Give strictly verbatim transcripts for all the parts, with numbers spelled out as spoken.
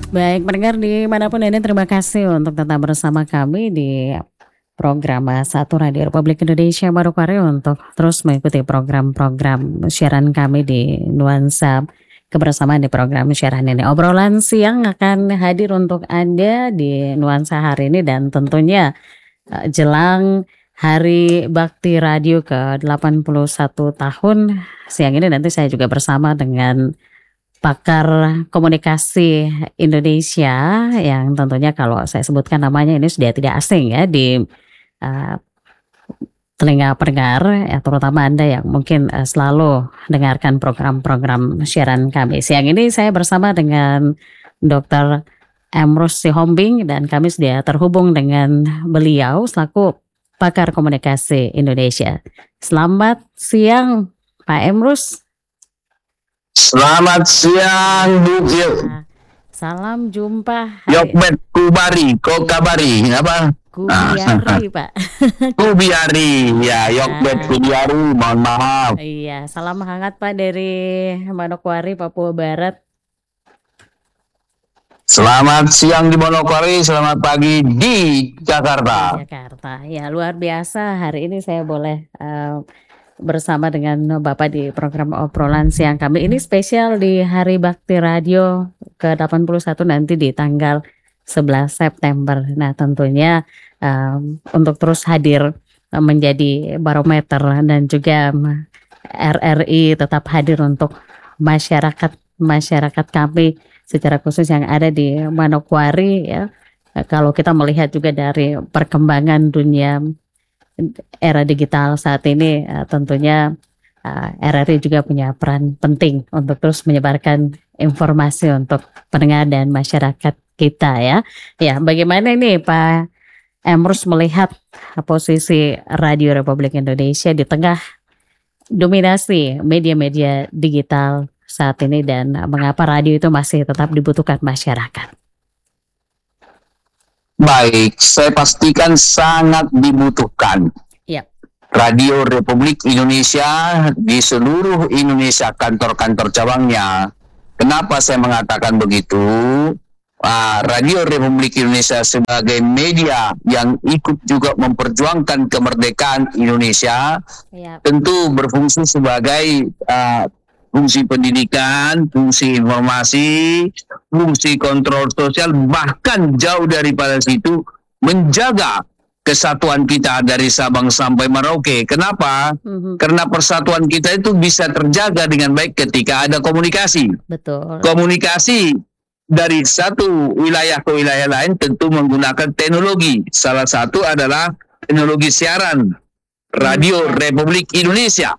Baik, pendengar dimanapun ini terima kasih untuk tetap bersama kami di program eh, Satu Radio Republik Indonesia Manokwari untuk terus mengikuti program-program siaran kami di Nuansa Kebersamaan di program siaran ini. Obrolan siang akan hadir untuk Anda di Nuansa hari ini dan tentunya eh, jelang Hari Bakti Radio ke delapan puluh satu tahun siang ini nanti saya juga bersama dengan pakar komunikasi Indonesia yang tentunya kalau saya sebutkan namanya ini sudah tidak asing ya di uh, telinga pendengar ya, terutama Anda yang mungkin uh, selalu dengarkan program-program siaran kami. Siang ini saya bersama dengan dokter Emrus Sihombing dan kami sudah terhubung dengan beliau selaku pakar komunikasi Indonesia. Selamat siang Pak Emrus. Selamat siang Bu Gil. Salam jumpa. Yokbet Kubari, kok kabari apa? Kubiari Pak. Kubiari, ya Yokbet Kubiari, mohon maaf. Iya, salam hangat Pak dari Manokwari, Papua Barat. Selamat siang di Manokwari, selamat pagi di Jakarta. Di Jakarta, ya luar biasa. Hari ini saya boleh uh, bersama dengan Bapak di program obrolan siang kami. Ini spesial di Hari Bakti Radio ke delapan puluh satu nanti di tanggal sebelas September. Nah tentunya um, untuk terus hadir um, menjadi barometer dan juga um, R R I tetap hadir untuk masyarakat masyarakat kami secara khusus yang ada di Manokwari ya. Kalau kita melihat juga dari perkembangan dunia era digital saat ini uh, tentunya uh, R R I juga punya peran penting untuk terus menyebarkan informasi untuk pendengar dan masyarakat kita ya. Ya, bagaimana ini Pak Emrus melihat posisi Radio Republik Indonesia di tengah dominasi media-media digital saat ini dan mengapa radio itu masih tetap dibutuhkan masyarakat? Baik, saya pastikan sangat dibutuhkan. Yep. Radio Republik Indonesia di seluruh Indonesia, kantor-kantor cabangnya. Kenapa saya mengatakan begitu? Uh, Radio Republik Indonesia sebagai media yang ikut juga memperjuangkan kemerdekaan Indonesia, yep, tentu berfungsi sebagai uh, fungsi pendidikan, fungsi informasi, fungsi kontrol sosial, bahkan jauh daripada situ menjaga kesatuan kita dari Sabang sampai Merauke. Kenapa? Mm-hmm. Karena persatuan kita itu bisa terjaga dengan baik ketika ada komunikasi. Betul. Komunikasi dari satu wilayah ke wilayah lain tentu menggunakan teknologi. Salah satu adalah teknologi siaran Radio mm-hmm. Republik Indonesia.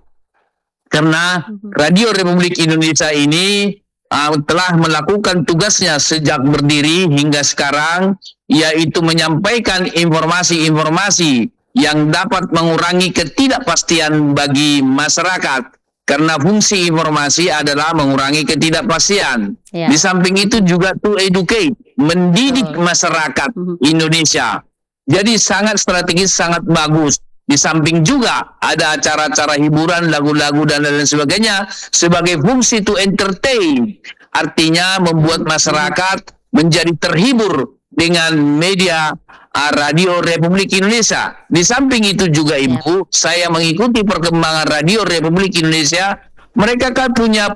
Karena Radio Republik Indonesia ini uh, telah melakukan tugasnya sejak berdiri hingga sekarang, yaitu menyampaikan informasi-informasi yang dapat mengurangi ketidakpastian bagi masyarakat. Karena fungsi informasi adalah mengurangi ketidakpastian. Ya. Di samping itu juga to educate, mendidik oh. masyarakat Indonesia. Jadi sangat strategis, sangat bagus. Di samping juga ada acara-acara hiburan, lagu-lagu dan lain sebagainya sebagai fungsi to entertain. Artinya membuat masyarakat menjadi terhibur dengan media uh, Radio Republik Indonesia. Di samping itu juga Ibu, saya mengikuti perkembangan Radio Republik Indonesia. Mereka kan punya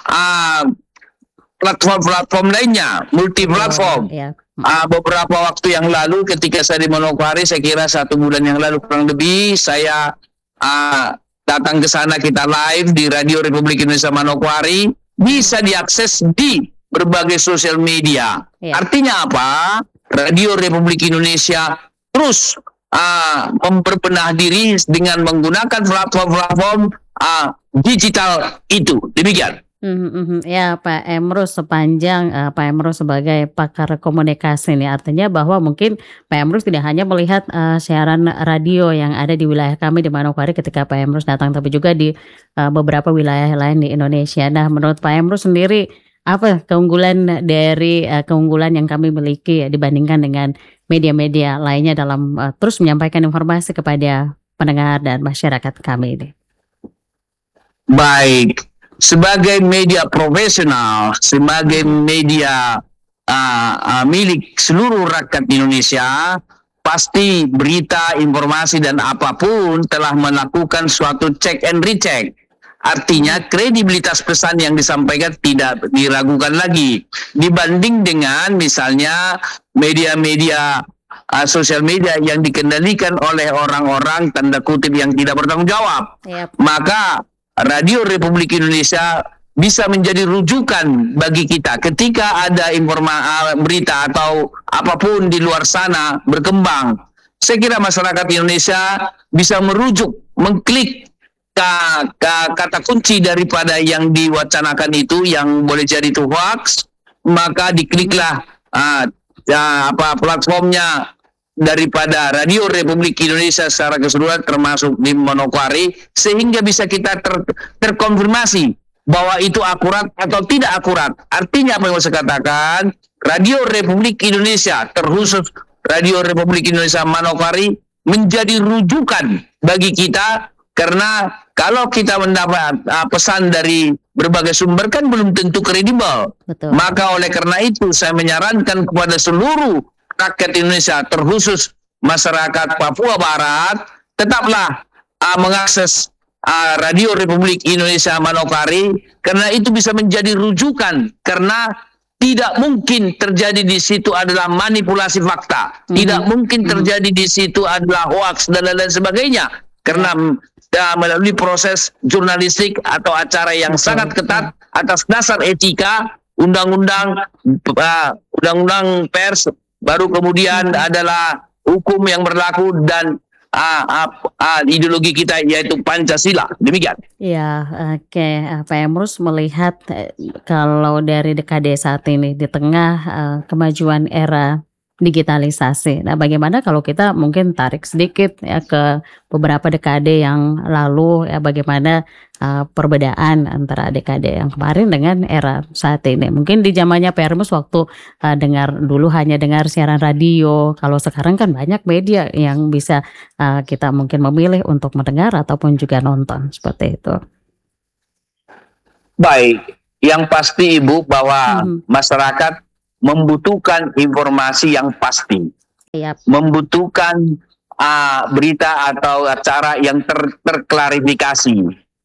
uh, platform-platform lainnya, multi platform. Yeah. Uh, beberapa waktu yang lalu ketika saya di Manokwari, saya kira satu bulan yang lalu kurang lebih, saya uh, datang ke sana, kita live di Radio Republik Indonesia Manokwari, bisa diakses di berbagai sosial media. Ya. Artinya apa? Radio Republik Indonesia terus uh, memperbenah diri dengan menggunakan platform-platform uh, digital itu. Demikian. Mm-hmm. Ya Pak Emrus, sepanjang uh, Pak Emrus sebagai pakar komunikasi ini artinya bahwa mungkin Pak Emrus tidak hanya melihat uh, siaran radio yang ada di wilayah kami di Manokwari ketika Pak Emrus datang, tapi juga di uh, beberapa wilayah lain di Indonesia. Nah menurut Pak Emrus sendiri apa keunggulan dari uh, keunggulan yang kami miliki ya, dibandingkan dengan media-media lainnya dalam uh, terus menyampaikan informasi kepada pendengar dan masyarakat kami ini? Baik. Sebagai media profesional, sebagai media uh, uh, milik seluruh rakyat Indonesia, pasti berita, informasi dan apapun telah melakukan suatu check and recheck. Artinya kredibilitas pesan yang disampaikan tidak diragukan lagi dibanding dengan misalnya media-media uh, sosial media yang dikendalikan oleh orang-orang tanda kutip yang tidak bertanggung jawab. Yep. Maka Radio Republik Indonesia bisa menjadi rujukan bagi kita ketika ada informasi, berita atau apapun di luar sana berkembang. Saya kira masyarakat Indonesia bisa merujuk, mengklik ke, ke kata kunci daripada yang diwacanakan itu yang boleh jadi itu hoax, maka dikliklah uh, ya, apa platformnya daripada Radio Republik Indonesia secara keseluruhan termasuk di Manokwari, sehingga bisa kita ter, terkonfirmasi bahwa itu akurat atau tidak akurat. Artinya apa yang saya katakan, Radio Republik Indonesia terkhusus Radio Republik Indonesia Manokwari menjadi rujukan bagi kita, karena kalau kita mendapat uh, pesan dari berbagai sumber kan belum tentu kredibel. Maka oleh karena itu saya menyarankan kepada seluruh rakyat Indonesia terkhusus masyarakat Papua Barat tetaplah uh, mengakses uh, Radio Republik Indonesia Manokwari, karena itu bisa menjadi rujukan, karena tidak mungkin terjadi di situ adalah manipulasi fakta, mm-hmm. tidak mungkin terjadi di situ adalah hoax dan lain sebagainya, karena uh, melalui proses jurnalistik atau acara yang betul, sangat ketat atas dasar etika, undang-undang uh, undang-undang pers, baru kemudian hmm. adalah hukum yang berlaku dan uh, uh, uh, ideologi kita yaitu Pancasila. Demikian. Ya, oke. Okay. Pak Emrus melihat eh, kalau dari dekade saat ini di tengah uh, kemajuan era digitalisasi. Nah, bagaimana kalau kita mungkin tarik sedikit ya ke beberapa dekade yang lalu, ya bagaimana uh, perbedaan antara dekade yang kemarin dengan era saat ini. Mungkin di zamannya Pak Ermus waktu uh, dengar dulu hanya dengar siaran radio. Kalau sekarang kan banyak media yang bisa uh, kita mungkin memilih untuk mendengar ataupun juga nonton seperti itu. Baik, yang pasti Ibu bahwa hmm. masyarakat membutuhkan informasi yang pasti, yep. membutuhkan uh, berita atau acara yang ter, terklarifikasi.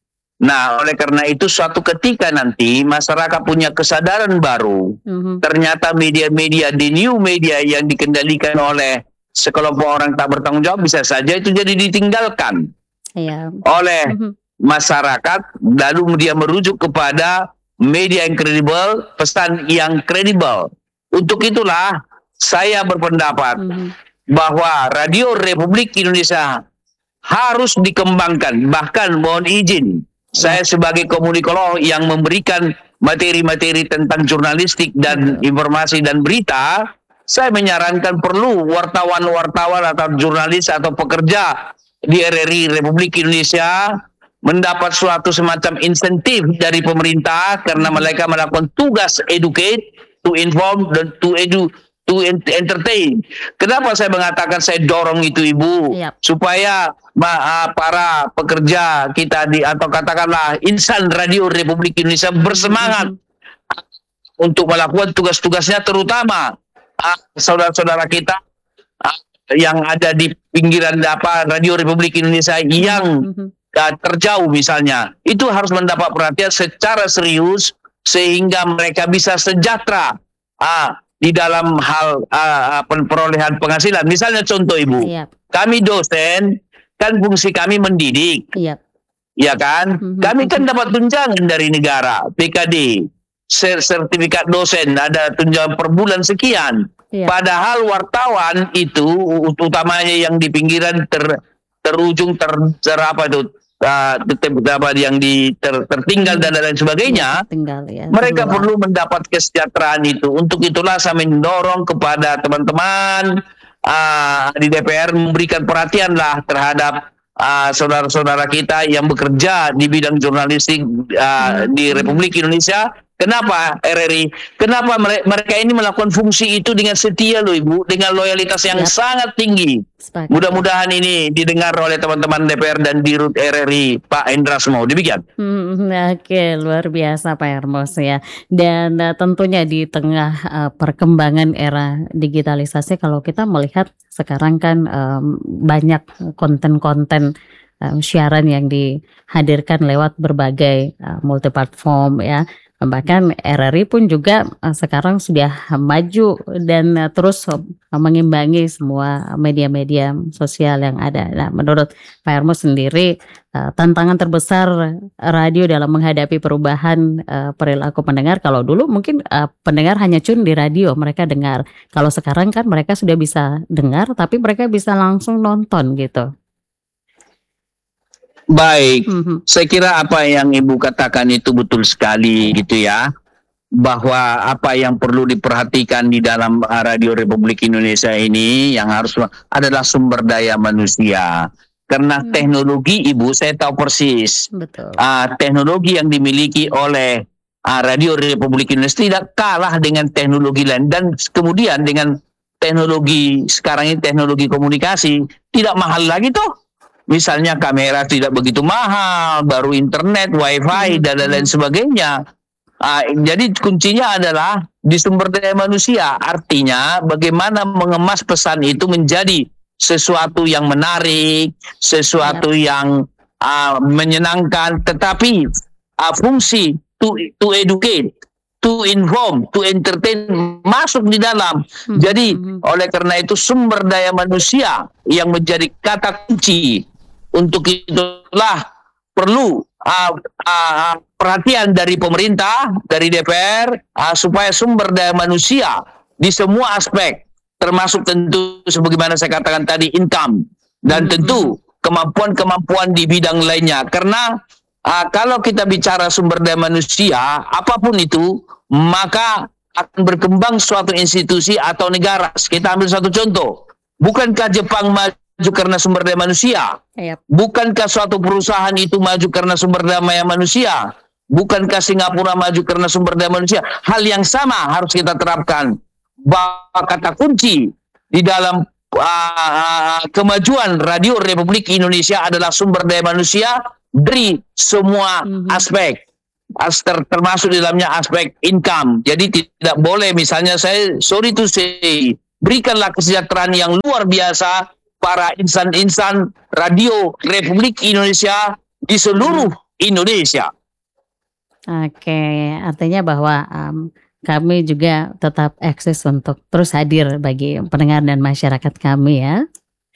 Nah, oleh karena itu suatu ketika nanti masyarakat punya kesadaran baru, mm-hmm. ternyata media-media di new media yang dikendalikan oleh sekelompok orang tak bertanggung jawab bisa saja itu jadi ditinggalkan yeah. oleh mm-hmm. masyarakat, lalu dia merujuk kepada media yang kredibel, pesan yang kredibel. Untuk itulah saya berpendapat mm-hmm. bahwa Radio Republik Indonesia harus dikembangkan. Bahkan mohon izin, mm-hmm. saya sebagai komunikolog yang memberikan materi-materi tentang jurnalistik dan mm-hmm. informasi dan berita, saya menyarankan perlu wartawan-wartawan atau jurnalis atau pekerja di R R I Republik Indonesia mendapat suatu semacam insentif dari pemerintah, karena mereka melakukan tugas educate, to inform dan to edu, to entertain. Kenapa saya mengatakan saya dorong itu Ibu? Yep. Supaya uh, para pekerja kita di atau katakanlah insan Radio Republik Indonesia bersemangat mm-hmm. untuk melakukan tugas-tugasnya, terutama uh, saudara-saudara kita uh, yang ada di pinggiran apa Radio Republik Indonesia yang mm-hmm. uh, terjauh misalnya. Itu harus mendapat perhatian secara serius, sehingga mereka bisa sejahtera ah, di dalam hal ah, perolehan penghasilan. Misalnya contoh Ibu, yep. kami dosen, kan fungsi kami mendidik, yep. ya kan? Mm-hmm. Kami kan dapat tunjangan dari negara, P K D, sertifikat dosen, ada tunjangan per bulan sekian. Yep. Padahal wartawan itu, utamanya yang di pinggiran ter, terujung, ter, ter apa itu, Uh, apa yang di, ter, tertinggal dan lain sebagainya, tertinggal, ya, mereka terluar. Perlu mendapat kesejahteraan itu. Untuk itulah saya mendorong kepada teman-teman uh, di D P R memberikan perhatianlah terhadap uh, saudara-saudara kita yang bekerja di bidang jurnalistik uh, hmm. di Republik Indonesia, Kenapa R R I? Kenapa mere- mereka ini melakukan fungsi itu dengan setia loh Ibu, dengan loyalitas yang Yap, sangat tinggi. sepakat ya. Mudah-mudahan ini didengar oleh teman-teman D P R dan Dirut R R I, Pak Endrasmo. Demikian. Hmm, oke, luar biasa Pak Hermos ya. Dan uh, tentunya di tengah uh, perkembangan era digitalisasi, kalau kita melihat sekarang kan um, banyak konten-konten um, siaran yang dihadirkan lewat berbagai uh, multiplatform ya. Bahkan R R I pun juga uh, sekarang sudah maju dan uh, terus uh, mengimbangi semua media-media sosial yang ada. Nah, menurut Pak Hermos sendiri, uh, tantangan terbesar radio dalam menghadapi perubahan uh, perilaku pendengar, kalau dulu mungkin uh, pendengar hanya tune di radio, mereka dengar. Kalau sekarang kan mereka sudah bisa dengar, tapi mereka bisa langsung nonton gitu. Baik, Mhm. saya kira apa yang Ibu katakan itu betul sekali gitu ya. Bahwa apa yang perlu diperhatikan di dalam uh, Radio Republik Indonesia ini yang harus adalah sumber daya manusia. Karena Hmm, teknologi Ibu, saya tahu persis betul. uh, teknologi yang dimiliki oleh uh, Radio Republik Indonesia tidak kalah dengan teknologi lain, dan kemudian dengan teknologi sekarang ini, teknologi komunikasi tidak mahal lagi tuh. Misalnya kamera tidak begitu mahal, baru internet, wifi, Mhm, dan lain-lain mhm. sebagainya. Ah, jadi kuncinya adalah di sumber daya manusia. Artinya bagaimana mengemas pesan itu menjadi sesuatu yang menarik, Yap, sesuatu yang ah, menyenangkan, tetapi ah, fungsi to to educate, to inform, to entertain masuk di dalam. mhm, Jadi mhm. oleh karena itu sumber daya manusia yang menjadi kata kunci. Untuk itulah perlu uh, uh, perhatian dari pemerintah, dari D P R, uh, supaya sumber daya manusia di semua aspek, termasuk tentu sebagaimana saya katakan tadi income, dan Mhm, mhm. tentu kemampuan-kemampuan di bidang lainnya. Karena uh, kalau kita bicara sumber daya manusia, apapun itu, maka akan berkembang suatu institusi atau negara. Kita ambil satu contoh. Bukankah Jepang maju karena sumber daya manusia? Yap. Bukankah suatu perusahaan itu maju karena sumber daya manusia? Bukankah Singapura maju karena sumber daya manusia? Hal yang sama harus kita terapkan. Bahwa kata kunci di dalam uh, kemajuan Radio Republik Indonesia adalah sumber daya manusia dari semua Mhm. aspek. As- ter- termasuk di dalamnya aspek income. Jadi tidak boleh, misalnya saya sorry to say, berikanlah kesejahteraan yang luar biasa para insan-insan Radio Republik Indonesia di seluruh Indonesia. Oke, artinya bahwa um, kami juga tetap eksis untuk terus hadir bagi pendengar dan masyarakat kami ya.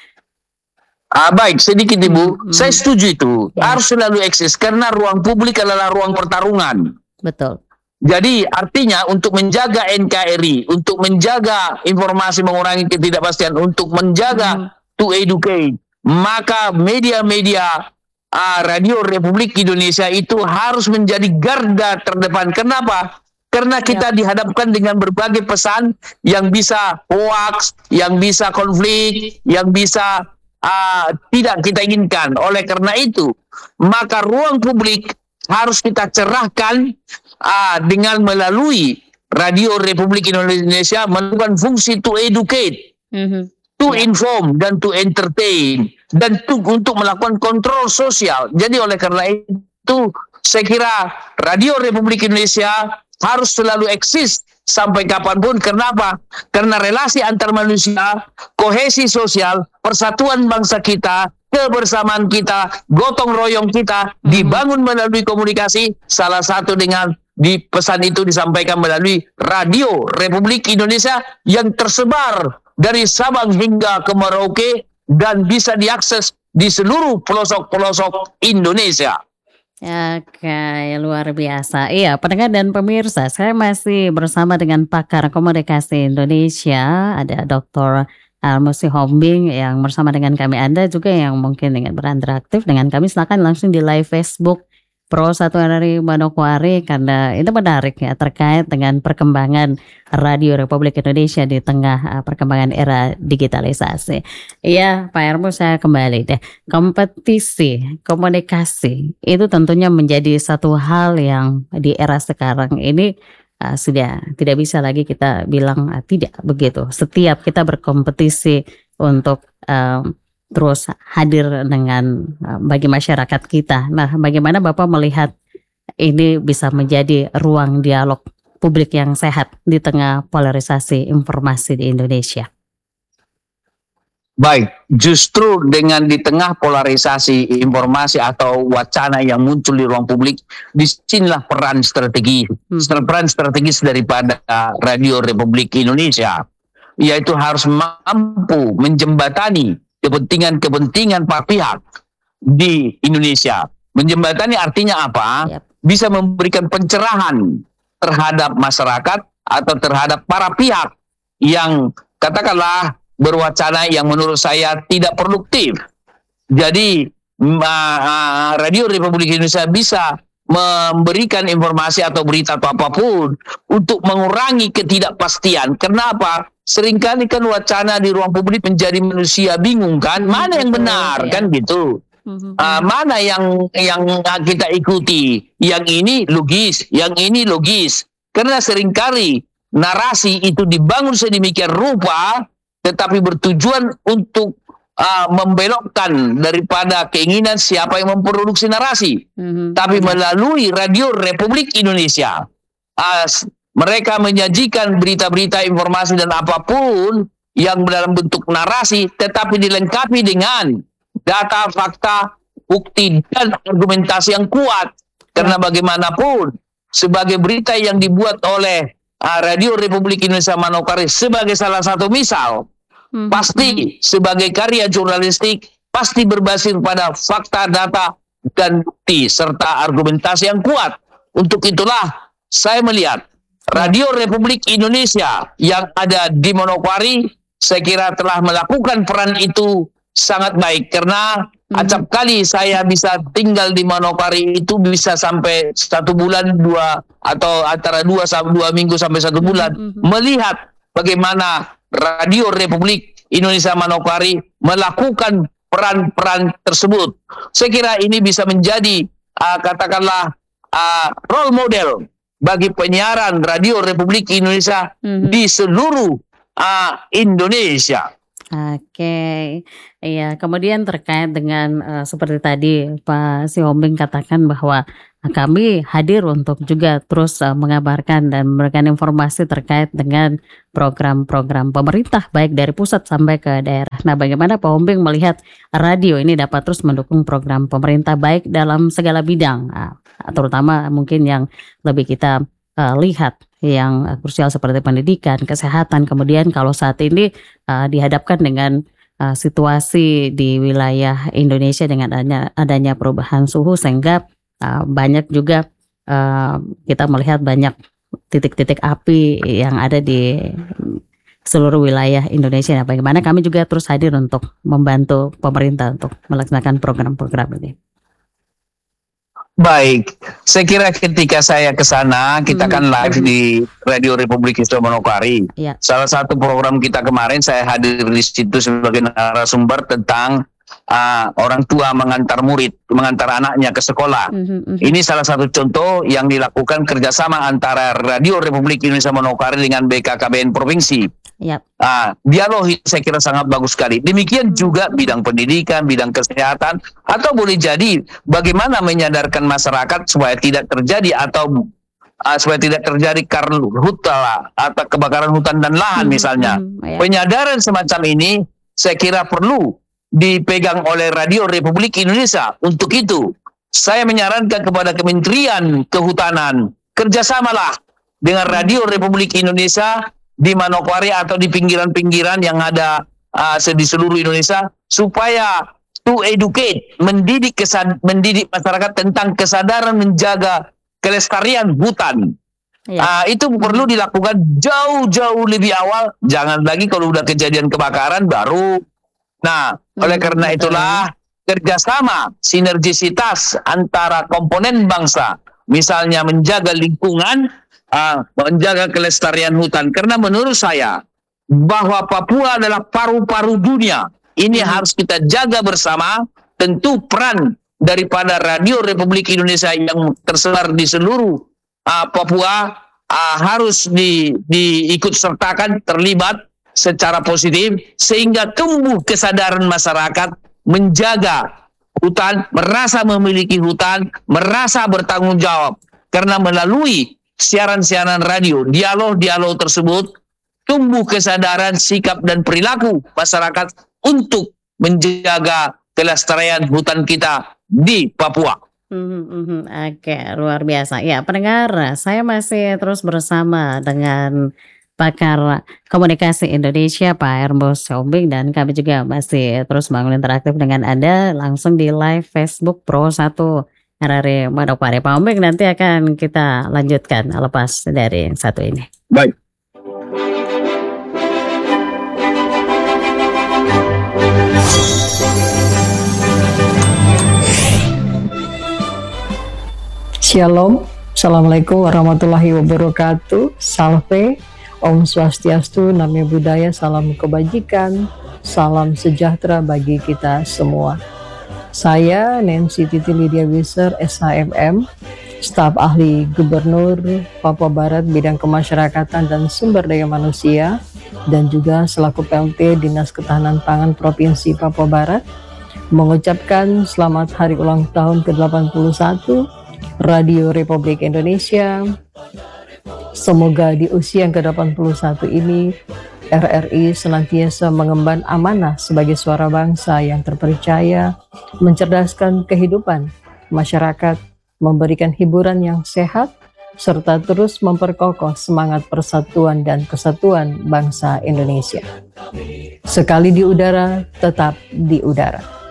Ah, baik, sedikit Ibu, Mhm, saya mhm. setuju itu. Ya, Harus selalu eksis karena ruang publik adalah ruang pertarungan. betul. Jadi artinya untuk menjaga N K R I, untuk menjaga informasi mengurangi ketidakpastian, untuk menjaga Mhm. to educate, maka media-media ah, Radio Republik Indonesia itu harus menjadi garda terdepan. Kenapa? Karena Yap. kita dihadapkan dengan berbagai pesan yang bisa hoax, yang bisa konflik, yang bisa ah, tidak kita inginkan. Oleh karena itu, maka ruang publik harus kita cerahkan ah, dengan melalui Radio Republik Indonesia melakukan fungsi to educate, Mhm. to Ya. inform, dan to entertain, dan to, untuk melakukan kontrol sosial. Jadi oleh karena itu saya kira Radio Republik Indonesia harus selalu eksis sampai kapanpun. Kenapa? Karena relasi antar manusia, kohesi sosial, persatuan bangsa kita, kebersamaan kita, gotong royong kita Mhm. dibangun melalui komunikasi. Salah satu dengan di pesan itu disampaikan melalui Radio Republik Indonesia yang tersebar dari Sabang hingga ke Merauke dan bisa diakses di seluruh pelosok-pelosok Indonesia. Oke, luar biasa. Iya, pendengar dan pemirsa, saya masih bersama dengan pakar komunikasi Indonesia, ada doktor Hermos Sihombing yang bersama dengan kami. Anda juga yang mungkin ingin berinteraktif dengan kami, silakan langsung di live Facebook Pro satu dari Manokwari karena itu menarik ya terkait dengan perkembangan Radio Republik Indonesia di tengah uh, perkembangan era digitalisasi. Iya, Pak Ermo, saya kembali deh. Kompetisi, komunikasi itu tentunya menjadi satu hal yang di era sekarang ini uh, sudah tidak bisa lagi kita bilang uh, tidak begitu. Setiap kita berkompetisi untuk um, terus hadir dengan uh, bagi masyarakat kita. Nah, bagaimana Bapak melihat ini bisa menjadi ruang dialog publik yang sehat di tengah polarisasi informasi di Indonesia? Baik, justru dengan di tengah polarisasi informasi atau wacana yang muncul di ruang publik, disinilah peran strategi, Hmm. peran strategis daripada Radio Republik Indonesia, yaitu harus mampu menjembatani kepentingan-kepentingan para pihak di Indonesia. Menjembatani artinya apa? Yap. Bisa memberikan pencerahan terhadap masyarakat atau terhadap para pihak yang katakanlah berwacana yang menurut saya tidak produktif. Jadi uh, Radio Republik Indonesia bisa memberikan informasi atau berita atau apapun untuk mengurangi ketidakpastian. Kenapa? Seringkali kan wacana di ruang publik menjadi manusia bingung kan, mana yang benar ya. kan gitu. Uh, mana yang yang kita ikuti? Yang ini logis, yang ini logis. Karena seringkali narasi itu dibangun sedemikian rupa, tetapi bertujuan untuk uh, membelokkan daripada keinginan siapa yang memproduksi narasi. Mm-hmm. Tapi melalui Radio Republik Indonesia, uh, mereka menyajikan berita-berita, informasi dan apapun yang dalam bentuk narasi, tetapi dilengkapi dengan data, fakta, bukti, dan argumentasi yang kuat. Karena bagaimanapun, sebagai berita yang dibuat oleh uh, Radio Republik Indonesia Manokwari sebagai salah satu misal, mm-hmm. pasti sebagai karya jurnalistik, pasti berbasis pada fakta, data, dan bukti, serta argumentasi yang kuat. Untuk itulah saya melihat Radio Republik Indonesia yang ada di Manokwari, saya kira telah melakukan peran itu sangat baik. Karena hmm. acap kali saya bisa tinggal di Manokwari itu bisa sampai satu bulan, dua atau antara dua sampai dua minggu sampai satu bulan, hmm. melihat bagaimana Radio Republik Indonesia Manokwari melakukan peran-peran tersebut. Saya kira ini bisa menjadi uh, katakanlah uh, role model bagi penyiaran Radio Republik Indonesia mm-hmm. di seluruh uh, Indonesia. Oke, iya. Kemudian terkait dengan uh, seperti tadi Pak Sihombing katakan bahwa kami hadir untuk juga terus uh, mengabarkan dan memberikan informasi terkait dengan program-program pemerintah baik dari pusat sampai ke daerah. Nah, bagaimana Pak Hombing melihat radio ini dapat terus mendukung program pemerintah baik dalam segala bidang, uh, terutama mungkin yang lebih kita uh, lihat yang krusial seperti pendidikan, kesehatan. Kemudian kalau saat ini uh, dihadapkan dengan uh, situasi di wilayah Indonesia dengan adanya, adanya perubahan suhu sehingga uh, banyak juga uh, kita melihat banyak titik-titik api yang ada di seluruh wilayah Indonesia. Nah, bagaimana kami juga terus hadir untuk membantu pemerintah untuk melaksanakan program-program ini. Baik, saya kira ketika saya ke sana, kita hmm. kan live hmm. di Radio Republik Indonesia Manokwari. Ya. Salah satu program kita kemarin, saya hadir di situ sebagai narasumber tentang uh, orang tua mengantar murid, mengantar anaknya ke sekolah. Hmm. Hmm. Ini salah satu contoh yang dilakukan kerjasama antara Radio Republik Indonesia Manokwari dengan B K K B N Provinsi. Yep. Ah, dialog saya kira sangat bagus sekali. Demikian juga bidang pendidikan, bidang kesehatan, atau boleh jadi bagaimana menyadarkan masyarakat supaya tidak terjadi atau uh, supaya tidak terjadi karena hutan atau kebakaran hutan dan lahan hmm, misalnya. Hmm, ya. Penyadaran semacam ini saya kira perlu dipegang oleh Radio Republik Indonesia. Untuk itu saya menyarankan kepada Kementerian Kehutanan, kerjasamalah dengan Radio Republik Indonesia di Manokwari atau di pinggiran-pinggiran yang ada uh, di seluruh Indonesia, supaya to educate, mendidik kesad mendidik masyarakat tentang kesadaran menjaga kelestarian hutan. Ya. Uh, itu perlu dilakukan jauh-jauh lebih awal, jangan lagi kalau udah kejadian kebakaran baru. Nah, oleh karena itulah kerjasama, sinergisitas antara komponen bangsa, misalnya menjaga lingkungan, uh, menjaga kelestarian hutan. Karena menurut saya bahwa Papua adalah paru-paru dunia. Ini hmm. harus kita jaga bersama. Tentu peran daripada Radio Republik Indonesia yang tersebar di seluruh uh, Papua uh, harus di, diikut sertakan, terlibat secara positif, sehingga tumbuh kesadaran masyarakat menjaga hutan, merasa memiliki hutan, merasa bertanggung jawab. Karena melalui siaran-siaran radio, dialog-dialog tersebut, tumbuh kesadaran, sikap, dan perilaku masyarakat untuk menjaga kelestarian hutan kita di Papua. Hmm, hmm, Oke, luar biasa. Ya, pendengar, saya masih terus bersama dengan pakar komunikasi Indonesia Pak Ernbo Siombing, dan kami juga masih terus bangun interaktif dengan Anda langsung di live Facebook Pro satu R R I Manokwari. Pak Ombing nanti akan kita lanjutkan lepas dari satu ini. Baik. Shalom, Assalamualaikum warahmatullahi wabarakatuh. Salve, Om Swastiastu, Namo Buddhaya, salam kebajikan, salam sejahtera bagi kita semua. Saya Nancy Titi Lydia Wiser, S H M M, staf ahli Gubernur Papua Barat bidang kemasyarakatan dan sumber daya manusia, dan juga selaku P L T Dinas Ketahanan Pangan Provinsi Papua Barat, mengucapkan selamat hari ulang tahun ke delapan puluh satu Radio Republik Indonesia. Semoga di usia yang ke delapan puluh satu ini R R I senantiasa mengemban amanah sebagai suara bangsa yang terpercaya, mencerdaskan kehidupan masyarakat, memberikan hiburan yang sehat, serta terus memperkokoh semangat persatuan dan kesatuan bangsa Indonesia. Sekali di udara, tetap di udara.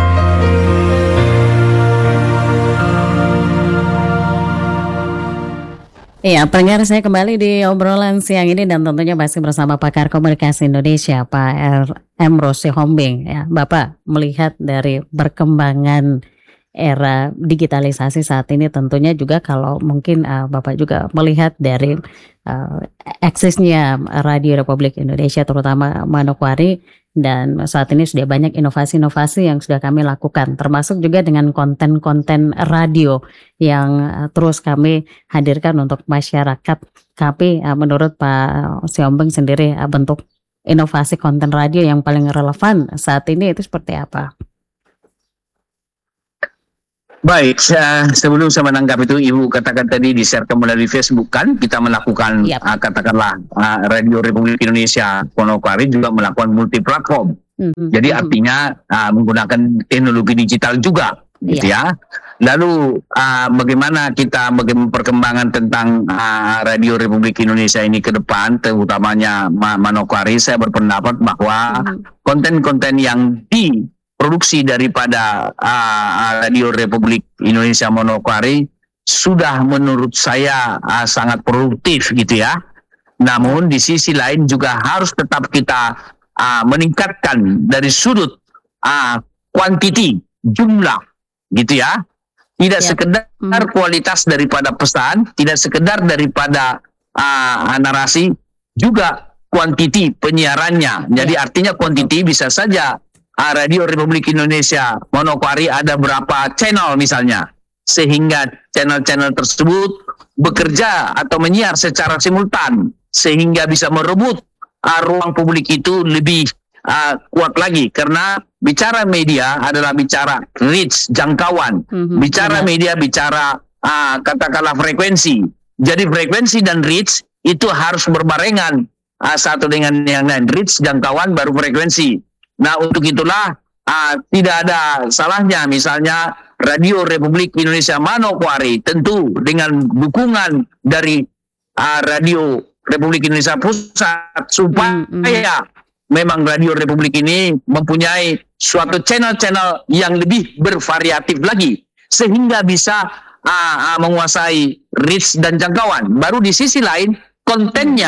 Iya, pendengar, saya kembali di obrolan siang ini dan tentunya masih bersama pakar komunikasi Indonesia Pak Ernbo Siombing. Ya, Bapak melihat dari perkembangan era digitalisasi saat ini, tentunya juga kalau mungkin uh, Bapak juga melihat dari uh, eksisnya Radio Republik Indonesia terutama Manokwari, dan saat ini sudah banyak inovasi-inovasi yang sudah kami lakukan, termasuk juga dengan konten-konten radio yang uh, terus kami hadirkan untuk masyarakat. Tapi uh, menurut Pak Siombing sendiri, uh, bentuk inovasi konten radio yang paling relevan saat ini itu seperti apa? Baik, uh, sebelum saya menanggapi itu, Ibu katakan tadi di-share melalui Facebook kan, kita melakukan yep. uh, katakanlah uh, Radio Republik Indonesia Manokwari juga melakukan multi platform. Mm-hmm. Jadi artinya uh, menggunakan teknologi digital juga, gitu yeah. ya. Lalu uh, bagaimana kita bagaimana perkembangan tentang uh, Radio Republik Indonesia ini ke depan, terutamanya Manokwari, saya berpendapat bahwa mm-hmm. konten-konten yang di produksi daripada uh, Radio Republik Indonesia Manokwari sudah menurut saya uh, sangat produktif, gitu ya. Namun di sisi lain juga harus tetap kita uh, meningkatkan dari sudut uh, kuantiti, jumlah, gitu ya. Tidak ya. sekedar hmm. kualitas daripada pesan, tidak sekedar daripada uh, narasi, juga kuantiti penyiarannya. Jadi ya. artinya kuantiti bisa saja Radio Republik Indonesia Manokwari ada berapa channel misalnya, sehingga channel-channel tersebut bekerja atau menyiar secara simultan, sehingga bisa merebut uh, ruang publik itu lebih uh, kuat lagi. Karena bicara media adalah bicara reach, jangkauan. Mm-hmm. Bicara media bicara uh, katakanlah frekuensi. Jadi frekuensi dan reach itu harus berbarengan uh, satu dengan yang lain. Reach, jangkauan, baru frekuensi. Nah, untuk itulah uh, tidak ada salahnya misalnya Radio Republik Indonesia Manokwari tentu dengan dukungan dari uh, Radio Republik Indonesia Pusat supaya mm, mm. memang Radio Republik ini mempunyai suatu channel-channel yang lebih bervariatif lagi sehingga bisa uh, uh, menguasai reach dan jangkauan. Baru di sisi lain kontennya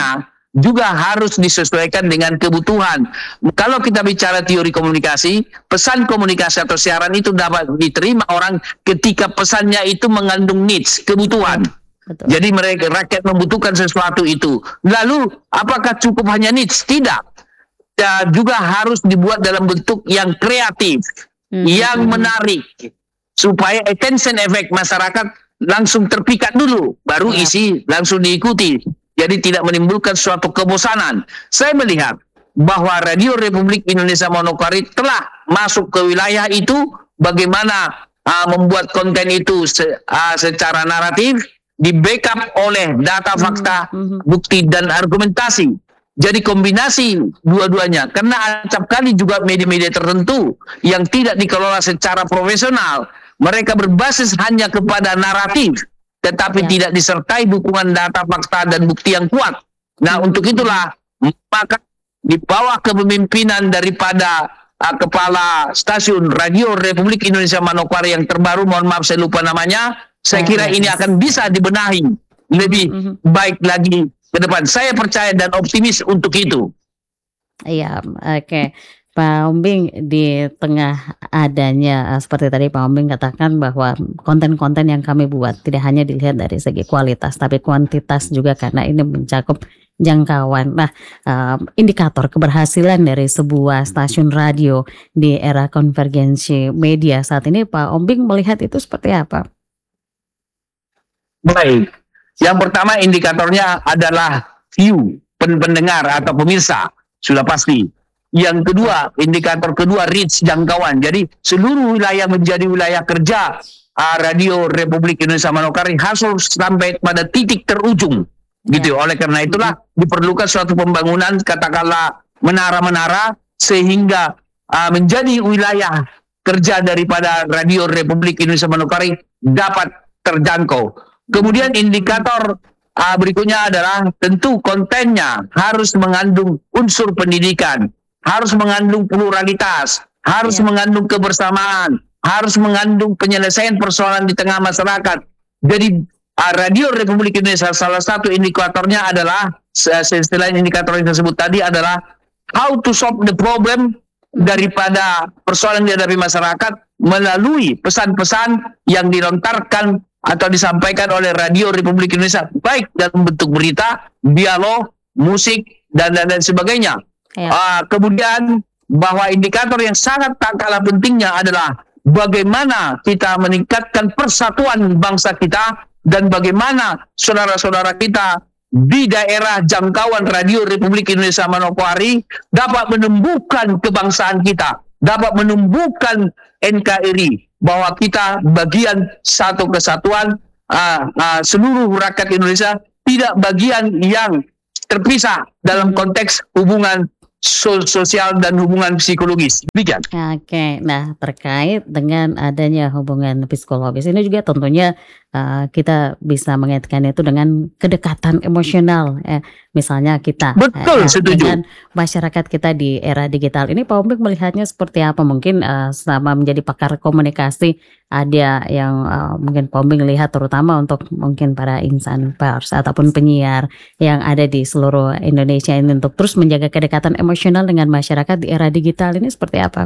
juga harus disesuaikan dengan kebutuhan. Kalau kita bicara teori komunikasi, pesan komunikasi atau siaran itu dapat diterima orang ketika pesannya itu mengandung needs, kebutuhan. Betul. Jadi mereka rakyat membutuhkan sesuatu itu. Lalu apakah cukup hanya needs? Tidak. Ya, juga harus dibuat dalam bentuk yang kreatif, hmm. yang menarik, supaya attention effect masyarakat langsung terpikat dulu, baru ya. Isi langsung diikuti. Jadi tidak menimbulkan suatu kebosanan. Saya melihat bahwa Radio Republik Indonesia Manokwari telah masuk ke wilayah itu, bagaimana uh, membuat konten itu se uh, secara naratif, di backup oleh data, fakta, mm-hmm. bukti, dan argumentasi. Jadi kombinasi dua-duanya. Karena acap kali juga media-media tertentu yang tidak dikelola secara profesional, mereka berbasis hanya kepada naratif, tetapi ya. tidak disertai dukungan data, fakta, dan bukti yang kuat. Nah, hmm. untuk itulah maka di bawah kepemimpinan daripada uh, kepala stasiun Radio Republik Indonesia Manokwari yang terbaru, mohon maaf saya lupa namanya, saya kira ini akan bisa dibenahi lebih hmm. baik lagi ke depan. Saya percaya dan optimis untuk itu. Iya, oke. Okay. Pak Umbing, di tengah adanya uh, seperti tadi Pak Umbing katakan bahwa konten-konten yang kami buat tidak hanya dilihat dari segi kualitas tapi kuantitas juga, karena ini mencakup jangkauan. Nah, uh, indikator keberhasilan dari sebuah stasiun radio di era konvergensi media saat ini, Pak Umbing melihat itu seperti apa? Baik, yang pertama indikatornya adalah view, pendengar atau pemirsa, sudah pasti. Yang kedua, indikator kedua reach, jangkauan. Jadi seluruh wilayah menjadi wilayah kerja uh, Radio Republik Indonesia Manokwari harus sampai pada titik terujung, yeah. gitu. Oleh karena itulah diperlukan suatu pembangunan, katakanlah menara-menara, sehingga uh, menjadi wilayah kerja daripada Radio Republik Indonesia Manokwari dapat terjangkau. Kemudian indikator uh, berikutnya adalah tentu kontennya harus mengandung unsur pendidikan, harus mengandung pluralitas, harus ya. mengandung kebersamaan, harus mengandung penyelesaian persoalan di tengah masyarakat. Jadi uh, Radio Republik Indonesia salah satu indikatornya adalah, selain indikator yang disebut tadi, adalah how to solve the problem daripada persoalan yang dihadapi masyarakat melalui pesan-pesan yang dilontarkan atau disampaikan oleh Radio Republik Indonesia, baik dalam bentuk berita, dialog, musik, dan dan, dan sebagainya. Ya. Uh, kemudian bahwa indikator yang sangat tak kalah pentingnya adalah bagaimana kita meningkatkan persatuan bangsa kita dan bagaimana saudara-saudara kita di daerah jangkauan Radio Republik Indonesia Manokwari dapat menumbuhkan kebangsaan kita, dapat menumbuhkan N K R I, bahwa kita bagian satu kesatuan, uh, uh, seluruh rakyat Indonesia, tidak bagian yang terpisah dalam konteks hubungan sosial dan hubungan psikologis. Demikian. Oke, nah terkait dengan adanya hubungan psikologis ini juga tentunya uh, kita bisa mengaitkan itu dengan kedekatan emosional. Eh, misalnya kita Betul, eh, setuju. dengan masyarakat kita di era digital ini, Pak Umbing melihatnya seperti apa? Mungkin uh, selama menjadi pakar komunikasi ada yang uh, mungkin Pak Umbing lihat, terutama untuk mungkin para insan pers ataupun penyiar yang ada di seluruh Indonesia ini untuk terus menjaga kedekatan emosional dengan masyarakat di era digital ini seperti apa?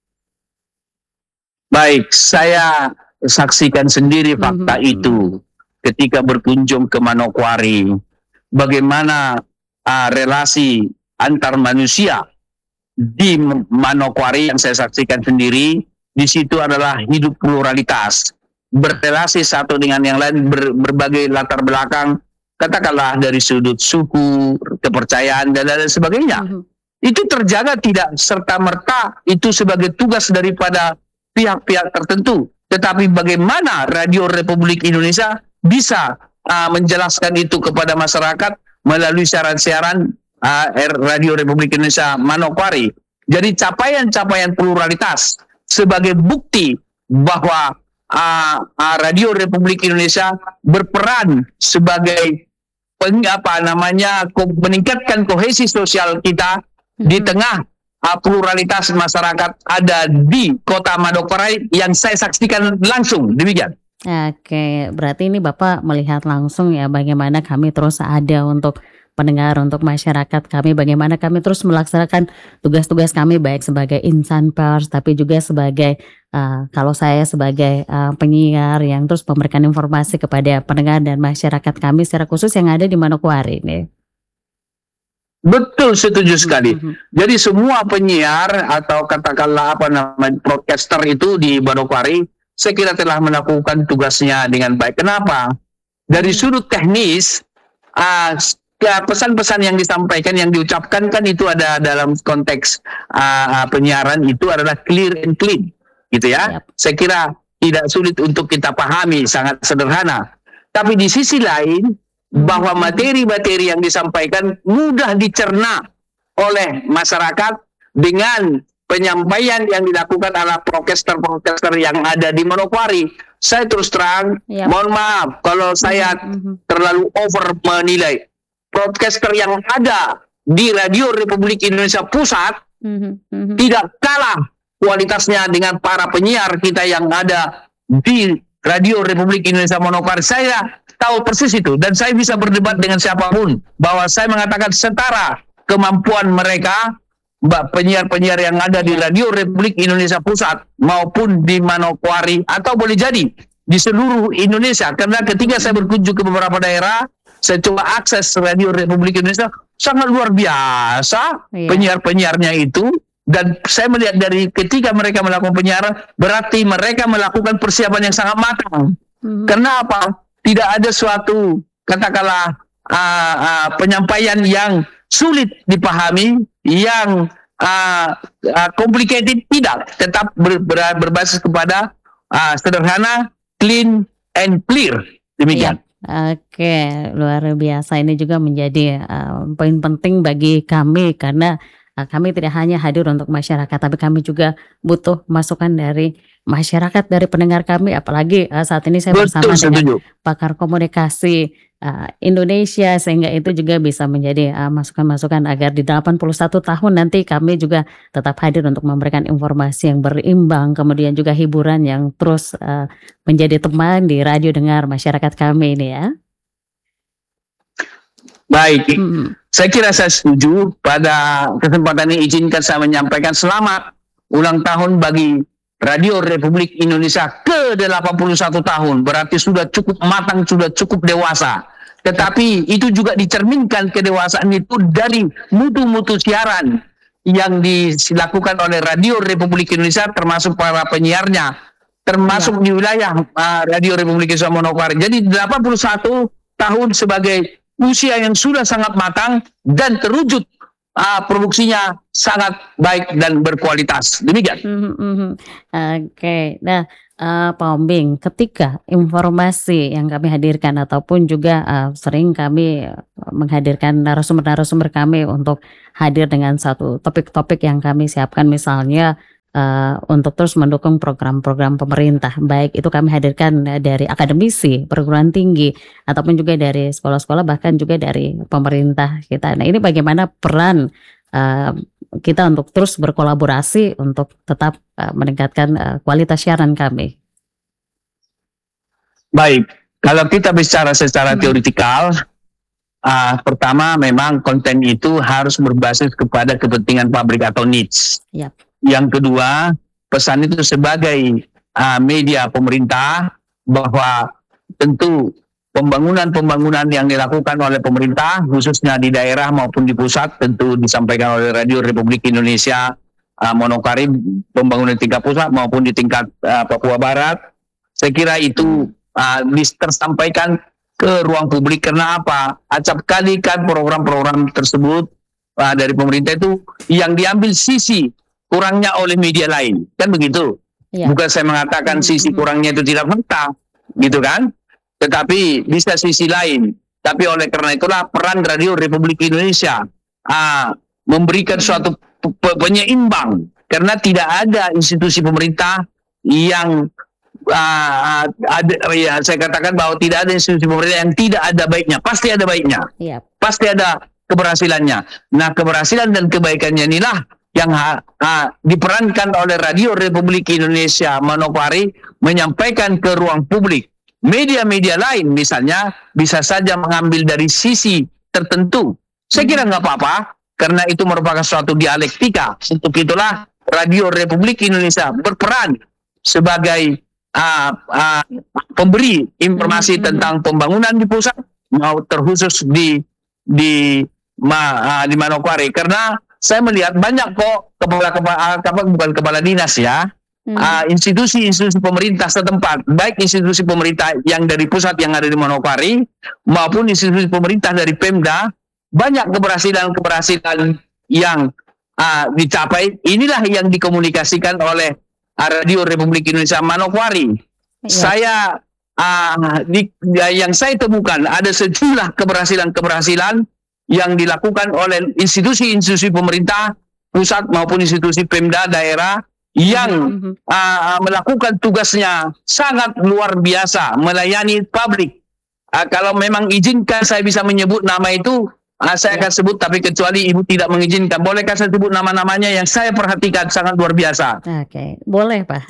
Baik, saya saksikan sendiri fakta mm-hmm. itu ketika berkunjung ke Manokwari, bagaimana uh, relasi antar manusia di Manokwari yang saya saksikan sendiri. Di situ adalah hidup pluralitas, berrelasi satu dengan yang lain, ber, berbagai latar belakang, katakanlah dari sudut suku, kepercayaan, dan lain sebagainya. Mm-hmm. Itu terjaga tidak serta-merta itu sebagai tugas daripada pihak-pihak tertentu. Tetapi bagaimana Radio Republik Indonesia bisa uh, menjelaskan itu kepada masyarakat melalui siaran-siaran uh, Radio Republik Indonesia Manokwari. Jadi capaian-capaian pluralitas sebagai bukti bahwa uh, uh, Radio Republik Indonesia berperan sebagai peng, apa namanya ko, meningkatkan kohesi sosial kita hmm. di tengah uh, pluralitas masyarakat ada di Kota Manokwari yang saya saksikan langsung. Demikian. Oke, berarti ini Bapak melihat langsung ya bagaimana kami terus ada untuk pendengar, untuk masyarakat kami, bagaimana kami terus melaksanakan tugas-tugas kami baik sebagai insan pers, tapi juga sebagai uh, kalau saya sebagai uh, penyiar yang terus memberikan informasi kepada pendengar dan masyarakat kami secara khusus yang ada di Manokwari nih. Betul, setuju sekali. Mm-hmm. Jadi semua penyiar atau katakanlah apa namanya broadcaster itu di Manokwari, saya kira telah melakukan tugasnya dengan baik. Kenapa? Dari sudut teknis, uh, pesan-pesan yang disampaikan, yang diucapkan kan itu ada dalam konteks uh, penyiaran itu adalah clear and clean, gitu ya. Yep. Saya kira tidak sulit untuk kita pahami, sangat sederhana. Tapi di sisi lain, bahwa materi-materi yang disampaikan mudah dicerna oleh masyarakat dengan penyampaian yang dilakukan oleh broadcaster-broadcaster yang ada di Manokwari. Saya terus terang, yep. mohon maaf kalau saya mm-hmm. terlalu over menilai. Broadcaster yang ada di Radio Republik Indonesia Pusat mm-hmm. tidak kalah kualitasnya dengan para penyiar kita yang ada di Radio Republik Indonesia Manokwari. Saya tahu persis itu, dan saya bisa berdebat dengan siapapun bahwa saya mengatakan setara kemampuan mereka, penyiar-penyiar yang ada di Radio Republik Indonesia Pusat maupun di Manokwari, atau boleh jadi di seluruh Indonesia. Karena ketika saya berkunjung ke beberapa daerah, saya coba akses Radio Republik Indonesia, sangat luar biasa yeah. penyiar-penyiarnya itu. Dan saya melihat dari ketika mereka melakukan penyiaran, berarti mereka melakukan persiapan yang sangat matang. Mm-hmm. Kenapa? Tidak ada suatu, katakanlah, uh, uh, penyampaian yang sulit dipahami, yang uh, uh, complicated, tidak. Tetap ber, ber, berbasis kepada uh, sederhana, clean, and clear. Demikian. Ya. Oke, luar biasa. Ini juga menjadi uh, poin penting bagi kami, karena uh, kami tidak hanya hadir untuk masyarakat, tapi kami juga butuh masukan dari masyarakat, dari pendengar kami. Apalagi uh, saat ini saya bersama Betul, dengan setuju. pakar komunikasi uh, Indonesia, sehingga itu juga bisa menjadi uh, masukan-masukan agar di delapan puluh satu tahun nanti kami juga tetap hadir untuk memberikan informasi yang berimbang, kemudian juga hiburan yang terus uh, menjadi teman di radio dengar masyarakat kami ini ya. Baik, hmm. saya kira saya setuju. Pada kesempatan ini izinkan saya menyampaikan selamat ulang tahun bagi Radio Republik Indonesia ke delapan puluh satu tahun. Berarti sudah cukup matang, sudah cukup dewasa. Tetapi itu juga dicerminkan kedewasaan itu dari mutu-mutu siaran yang dilakukan oleh Radio Republik Indonesia, termasuk para penyiarnya, termasuk ya. di wilayah uh, Radio Republik Indonesia Manokwari. Jadi delapan puluh satu tahun sebagai usia yang sudah sangat matang dan terwujud uh, produksinya sangat baik dan berkualitas. Demikian. Mm-hmm. Oke, okay. Nah uh, Pak Ombing, ketika informasi yang kami hadirkan ataupun juga uh, sering kami menghadirkan narasumber-narasumber kami untuk hadir dengan satu topik-topik yang kami siapkan, misalnya Uh, untuk terus mendukung program-program pemerintah, baik itu kami hadirkan dari akademisi, perguruan tinggi, ataupun juga dari sekolah-sekolah, bahkan juga dari pemerintah kita. Nah, ini bagaimana peran uh, kita untuk terus berkolaborasi untuk tetap uh, meningkatkan uh, kualitas siaran kami. Baik, kalau kita bicara secara hmm. teoretikal, uh, pertama memang konten itu harus berbasis kepada kepentingan publik atau needs. Yep. Yang kedua, pesan itu sebagai uh, media pemerintah, bahwa tentu pembangunan-pembangunan yang dilakukan oleh pemerintah, khususnya di daerah maupun di pusat, tentu disampaikan oleh Radio Republik Indonesia uh, Manokwari, pembangunan tingkat pusat maupun di tingkat uh, Papua Barat. Saya kira itu uh, tersampaikan ke ruang publik. Karena apa? Acap kali kan program-program tersebut uh, dari pemerintah itu yang diambil sisi kurangnya oleh media lain, kan begitu? Ya. Bukan saya mengatakan hmm. sisi kurangnya itu tidak fakta, gitu kan? Tetapi bisa sisi lain. Tapi oleh karena itulah peran Radio Republik Indonesia ah, memberikan suatu penyeimbang, karena tidak ada institusi pemerintah yang ah, ada, ya saya katakan bahwa tidak ada institusi pemerintah yang tidak ada baiknya. Pasti ada baiknya, ya. Pasti ada keberhasilannya. Nah, keberhasilan dan kebaikannya inilah yang ha, ha, diperankan oleh Radio Republik Indonesia Manokwari menyampaikan ke ruang publik. Media-media lain misalnya bisa saja mengambil dari sisi tertentu Saya kira nggak apa-apa, karena itu merupakan suatu dialektika. Untuk itulah Radio Republik Indonesia berperan sebagai uh, uh, pemberi informasi Hmm. tentang pembangunan di pusat, mau terkhusus di di ma, uh, di Manokwari. Karena saya melihat banyak kok kepala kepala bukan kepala dinas ya, Hmm. uh, institusi-institusi pemerintah setempat, baik institusi pemerintah yang dari pusat yang ada di Manokwari maupun institusi pemerintah dari Pemda, banyak keberhasilan-keberhasilan yang uh, dicapai. Inilah yang dikomunikasikan oleh uh, Radio Republik Indonesia Manokwari. Ya. Saya uh, di, yang saya temukan ada sejumlah keberhasilan-keberhasilan yang dilakukan oleh institusi-institusi pemerintah pusat maupun institusi Pemda daerah yang Mhm. uh, melakukan tugasnya sangat luar biasa melayani publik. Uh, kalau memang izinkan saya bisa menyebut nama itu, uh, saya Ya. akan sebut, tapi kecuali Ibu tidak mengizinkan, bolehkah saya sebut nama-namanya yang saya perhatikan sangat luar biasa? Oke, boleh Pak.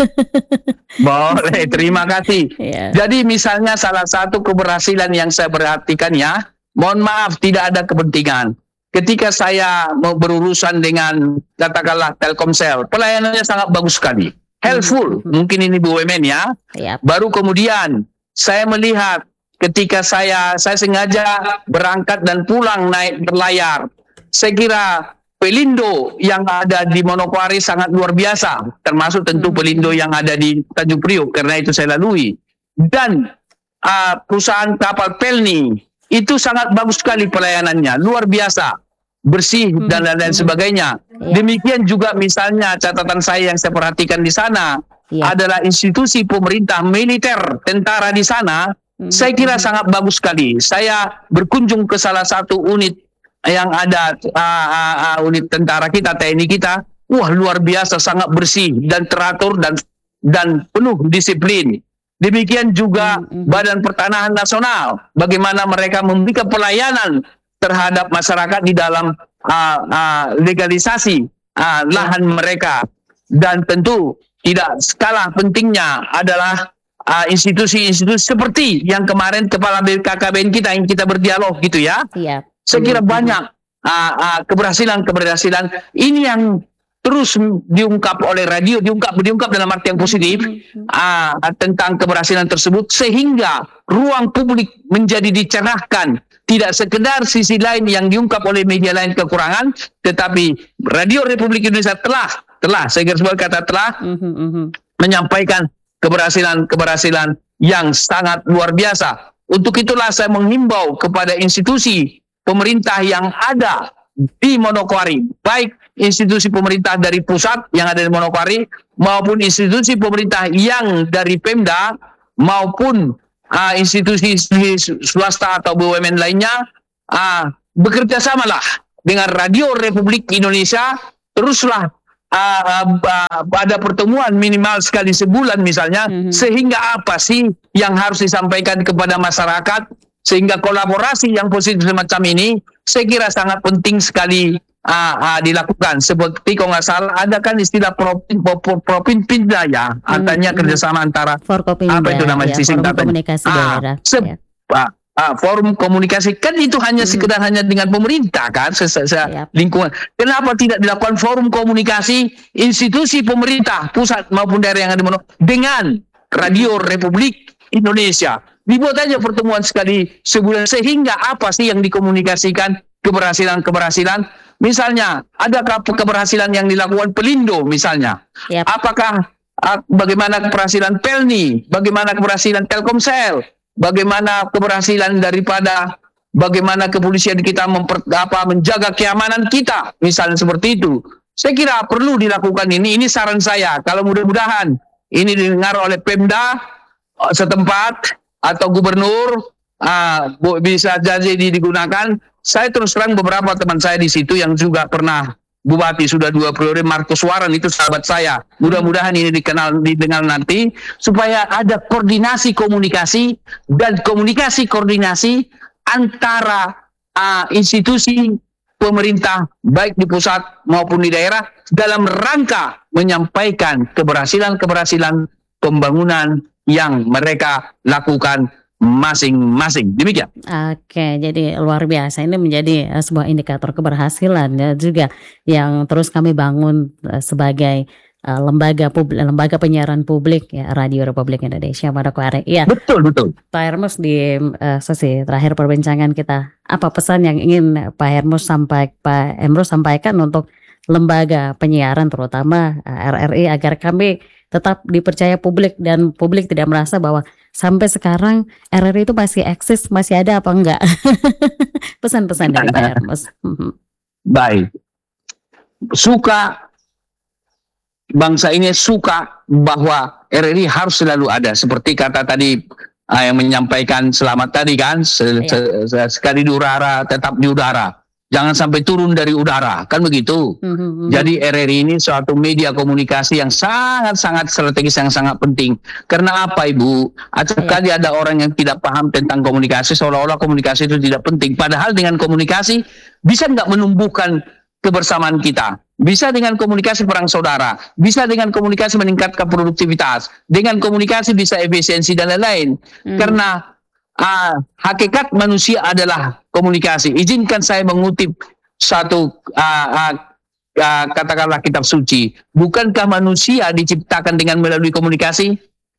Boleh, terima kasih. Ya. Jadi misalnya salah satu keberhasilan yang saya perhatikan ya, mohon maaf tidak ada kepentingan. Ketika saya mau berurusan dengan katakanlah Telkomsel, pelayanannya sangat bagus sekali, helpful. Mhm. Mungkin ini B U M N ya. Ya. Baru kemudian saya melihat ketika saya saya sengaja berangkat dan pulang naik berlayar. Saya kira Pelindo yang ada di Manokwari sangat luar biasa, termasuk tentu Hmm. Pelindo yang ada di Tanjung Priok, karena itu saya lalui. Dan uh, perusahaan kapal Pelni itu sangat bagus sekali pelayanannya, luar biasa, bersih Hmm. dan lain-lain Hmm. sebagainya. Ya. Demikian juga misalnya catatan saya yang saya perhatikan di sana Ya. adalah institusi pemerintah militer, tentara di sana. Hmm. Saya kira Hmm. sangat bagus sekali. Saya berkunjung ke salah satu unit yang ada, uh, uh, uh, unit tentara kita, T N I kita. Wah, luar biasa, sangat bersih dan teratur dan dan penuh disiplin. Demikian juga Hmm. Hmm. Badan Pertanahan Nasional, bagaimana mereka memberikan pelayanan terhadap masyarakat di dalam uh, uh, legalisasi uh, lahan mereka. Dan tentu tidak kalah pentingnya adalah uh, institusi-institusi seperti yang kemarin Kepala B K K B N kita yang kita berdialog gitu ya. Iya. Saya kira Hmm. banyak uh, uh, keberhasilan-keberhasilan ini yang terus diungkap oleh radio, diungkap diungkap dalam arti yang positif uh, tentang keberhasilan tersebut, sehingga ruang publik menjadi dicerahkan. Tidak sekedar sisi lain yang diungkap oleh media lain kekurangan, tetapi Radio Republik Indonesia telah telah saya kira sebagai kata telah Mhm. Mhm. menyampaikan keberhasilan-keberhasilan yang sangat luar biasa. Untuk itulah saya menghimbau kepada institusi pemerintah yang ada di Manokwari, baik institusi pemerintah dari pusat yang ada di Manokwari maupun institusi pemerintah yang dari Pemda maupun uh, institusi swasta atau B U M N lainnya, uh, bekerja samalah dengan Radio Republik Indonesia, teruslah uh, uh, ada pertemuan minimal sekali sebulan misalnya, Mhm. sehingga apa sih yang harus disampaikan kepada masyarakat, sehingga kolaborasi yang positif semacam ini saya kira sangat penting sekali uh, uh, dilakukan. Seperti kalau nggak salah ada kan istilah propin propin pindah ya, artinya Mhm. kerjasama antara Forkopimda, apa itu namanya, ya, sisi Forum singkatan? Komunikasi Ah, Daerah. se- Ya. ah, ah, forum komunikasi kan itu hanya Hmm. sekedar hanya dengan pemerintah kan, se- se- se- Yap. lingkungan. Kenapa tidak dilakukan forum komunikasi institusi pemerintah pusat maupun daerah yang ada di Manokwari dengan Radio Republik Indonesia? Dibuat aja pertemuan sekali sebulan, sehingga apa sih yang dikomunikasikan, keberhasilan-keberhasilan. Misalnya, adakah keberhasilan yang dilakukan Pelindo misalnya? Yap. Apakah uh, bagaimana keberhasilan Pelni, bagaimana keberhasilan Telkomsel, bagaimana keberhasilan daripada bagaimana kepolisian kita memper, apa, menjaga keamanan kita, misalnya seperti itu. Saya kira perlu dilakukan ini. Ini saran saya. Kalau mudah-mudahan ini didengar oleh Pemda uh, setempat atau gubernur, uh, bisa jadi digunakan. Saya terus terang beberapa teman saya di situ yang juga pernah bupati sudah dua periode, Markus Waran itu sahabat saya. Mudah-mudahan ini dikenal didengar nanti, supaya ada koordinasi komunikasi dan komunikasi koordinasi antara uh, institusi pemerintah baik di pusat maupun di daerah dalam rangka menyampaikan keberhasilan-keberhasilan pembangunan yang mereka lakukan masing-masing. Demikian. Oke, jadi luar biasa. Ini menjadi uh, sebuah indikator keberhasilan ya juga yang terus kami bangun uh, sebagai uh, lembaga publik, lembaga penyiaran publik ya Radio Republik Indonesia Manokwari. Iya, Betul, betul. Pak Hermus di uh, sesi terakhir perbincangan kita, apa pesan yang ingin Pak Hermus sampai Pak Emrus sampaikan untuk lembaga penyiaran terutama uh, R R I agar kami tetap dipercaya publik dan publik tidak merasa bahwa sampai sekarang R R I itu masih eksis, masih ada apa enggak? Pesan-pesan dari Pak Hermus. Baik. Suka bangsa ini suka bahwa R R I harus selalu ada. Seperti kata tadi uh, yang menyampaikan selamat tadi kan, se- se- se- sekali di udara tetap di udara. Jangan sampai turun dari udara, kan begitu. Mhm. Jadi R R I ini suatu media komunikasi yang sangat-sangat strategis, yang sangat penting. Karena apa, Ibu? Acap Iya. kali ada orang yang tidak paham tentang komunikasi, seolah-olah komunikasi itu tidak penting. Padahal dengan komunikasi bisa nggak menumbuhkan kebersamaan kita. Bisa dengan komunikasi perang saudara, bisa dengan komunikasi meningkatkan produktivitas, dengan komunikasi bisa efisiensi dan lain-lain. Mhm. Karena ah, hakikat manusia adalah komunikasi. Izinkan saya mengutip satu ah, ah, ah, katakanlah kitab suci. Bukankah manusia diciptakan dengan melalui komunikasi?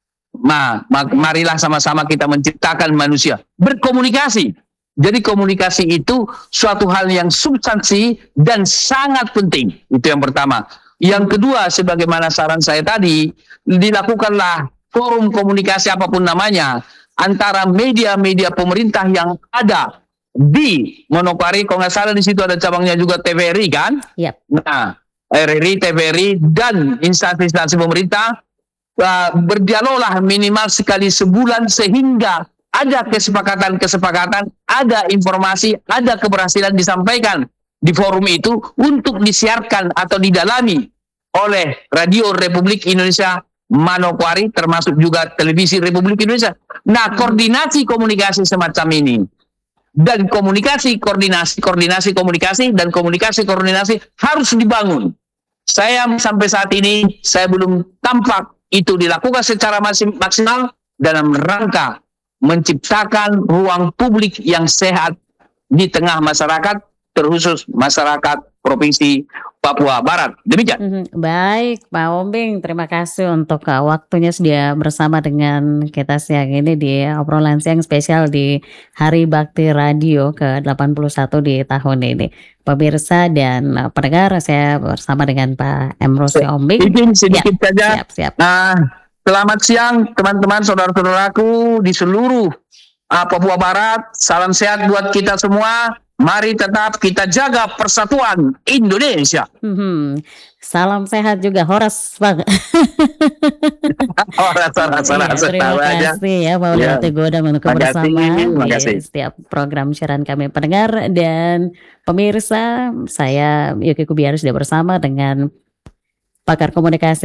Ma, ma- marilah sama-sama kita menciptakan manusia berkomunikasi. Jadi komunikasi itu suatu hal yang substansi dan sangat penting. Itu yang pertama. Yang kedua, sebagaimana saran saya tadi, dilakukanlah forum komunikasi apapun namanya antara media-media pemerintah yang ada di Manokwari. Kalau nggak salah di situ ada cabangnya juga T V R I kan? Yap. Nah, R R I, T V R I dan instansi-instansi pemerintah uh, berdialoglah minimal sekali sebulan sehingga ada kesepakatan-kesepakatan, ada informasi, ada keberhasilan disampaikan di forum itu untuk disiarkan atau didalami oleh Radio Republik Indonesia Manokwari, termasuk juga Televisi Republik Indonesia. Nah, koordinasi komunikasi semacam ini dan komunikasi koordinasi koordinasi komunikasi dan komunikasi koordinasi harus dibangun. Saya sampai saat ini saya belum tampak itu dilakukan secara maksimal dalam rangka menciptakan ruang publik yang sehat di tengah masyarakat, terkhusus masyarakat Provinsi Papua Barat. Demikian. Mhm. Baik, Pak Ombing, terima kasih untuk uh, waktunya sudah bersama dengan kita siang ini di obrolan siang spesial di Hari Bakti Radio ke delapan puluh satu di tahun ini. Pemirsa dan uh, pendengar, saya bersama dengan Pak Emrus Ombing. Izin sedikit Ya, saja. siap, siap. Nah, selamat siang teman-teman, saudara-saudaraku di seluruh uh, Papua Barat. Salam sehat buat kita semua. Mari tetap kita jaga persatuan Indonesia. Mhm. Salam sehat juga, Horas, Bang. Oh, rasa-rasa Iya, terima aja. kasih ya Pak Uli Ya. Goda untuk Terima kasih, kebersamaan terima di kasih. setiap program siaran kami pendengar dan pemirsa. Saya Yuki Kubiar sudah bersama dengan pakar komunikasi